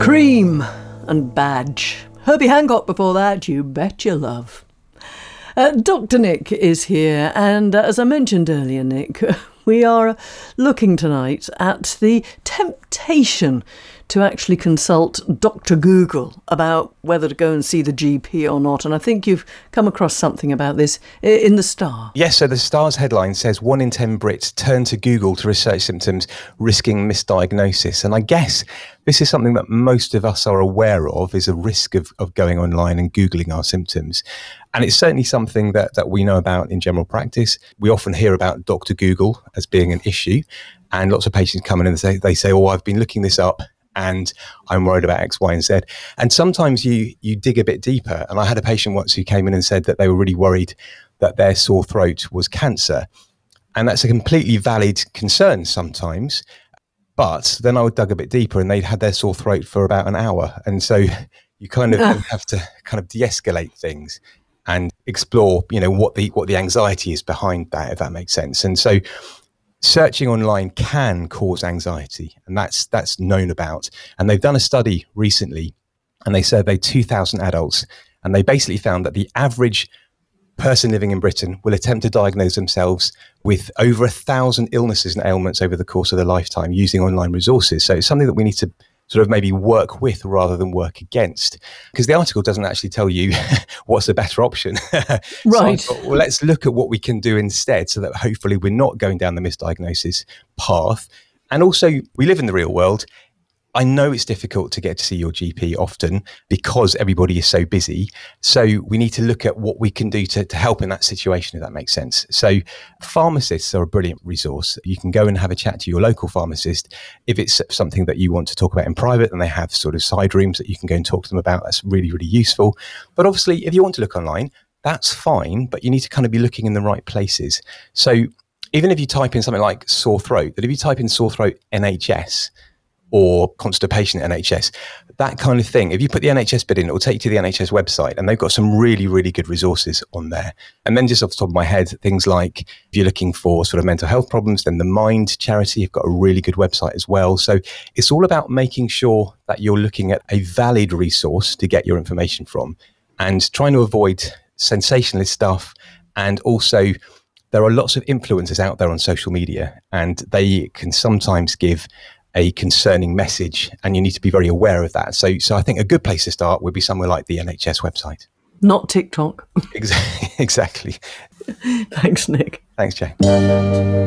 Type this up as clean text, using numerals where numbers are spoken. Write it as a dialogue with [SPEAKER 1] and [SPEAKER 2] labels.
[SPEAKER 1] Cream and Badge. Herbie Hancock before that, You Bet Your Love. Dr. Nick is here, and as I mentioned earlier, Nick, we are looking tonight at the temptation to actually consult Dr. Google about whether to go and see the GP or not. And I think you've come across something about this in The Star.
[SPEAKER 2] Yes, so The Star's headline says 1 in 10 Brits turn to Google to research symptoms, risking misdiagnosis. And I guess this is something that most of us are aware of, is a risk of going online and Googling our symptoms. And it's certainly something that we know about in general practice. We often hear about Dr. Google as being an issue. And lots of patients come in and they say, oh, I've been looking this up and I'm worried about X, Y, and Z. And sometimes you dig a bit deeper. And I had a patient once who came in and said that they were really worried that their sore throat was cancer. And that's a completely valid concern sometimes. But then I dug a bit deeper and they'd had their sore throat for about an hour. And so you kind of have to kind of de-escalate things and explore, what the anxiety is behind that, if that makes sense. And so searching online can cause anxiety, and that's known about. And they've done a study recently, and they surveyed 2,000 adults, and they basically found that the average person living in Britain will attempt to diagnose themselves with over 1,000 illnesses and ailments over the course of their lifetime using online resources. So it's something that we need to sort of maybe work with rather than work against, because the article doesn't actually tell you what's the better option.
[SPEAKER 1] Right.
[SPEAKER 2] So I thought, well, let's look at what we can do instead so that hopefully we're not going down the misdiagnosis path. And also, we live in the real world. I know it's difficult to get to see your GP often because everybody is so busy. So we need to look at what we can do to help in that situation, if that makes sense. So pharmacists are a brilliant resource. You can go and have a chat to your local pharmacist. If it's something that you want to talk about in private, and they have sort of side rooms that you can go and talk to them about, that's really, really useful. But obviously, if you want to look online, that's fine, but you need to kind of be looking in the right places. So even if you type in something like sore throat, but if you type in sore throat NHS, or constipation at NHS, that kind of thing. If you put the NHS bit in, it will take you to the NHS website, and they've got some really, really good resources on there. And then just off the top of my head, things like if you're looking for sort of mental health problems, then the Mind charity have got a really good website as well. So it's all about making sure that you're looking at a valid resource to get your information from and trying to avoid sensationalist stuff. And also, there are lots of influencers out there on social media, and they can sometimes give a concerning message, and you need to be very aware of that. So I think a good place to start would be somewhere like the NHS website.
[SPEAKER 1] Not TikTok.
[SPEAKER 2] Exactly.
[SPEAKER 1] Thanks, Nick.
[SPEAKER 2] Thanks, Jay.